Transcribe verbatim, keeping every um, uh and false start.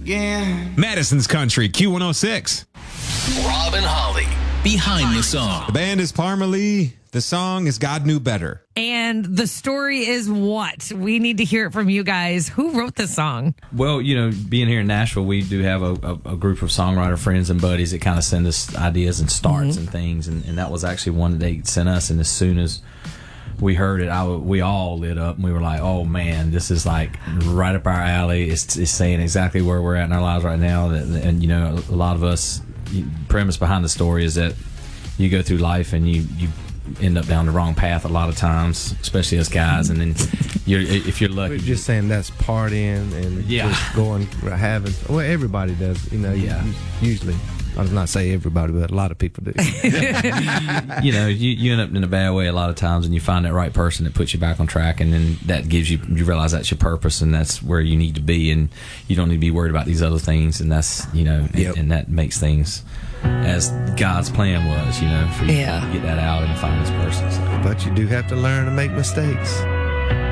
again. Madison's Country, Q one oh six. Rob and Holly, behind the song. The band is Parma Lee. The song is God Knew Better. And the story is what? We need to hear it from you guys. Who wrote this song? Well, you know, being here in Nashville, we do have a, a, a group of songwriter friends and buddies that kind of send us ideas and starts mm-hmm. and things. And, and that was actually one that they sent us. And as soon as we heard it, I, we all lit up and we were like, oh man, this is like right up our alley. It's, it's saying exactly where we're at in our lives right now. And, and you know, a lot of us, premise behind the story is that you go through life and you, you end up down the wrong path a lot of times, especially as guys, and then you're if you're lucky. We're just saying that's partying and yeah. just going having. Well, everybody does, you know. Yeah. Usually, I was not say everybody, but a lot of people do. you know, you, you end up in a bad way a lot of times, and you find that right person that puts you back on track, and then that gives you you realize that's your purpose, and that's where you need to be, and you don't need to be worried about these other things, and that's you know, yep. and, and that makes things as God's plan was, you know, for you yeah. to get that out and find this person. So. But you do have to learn to make mistakes.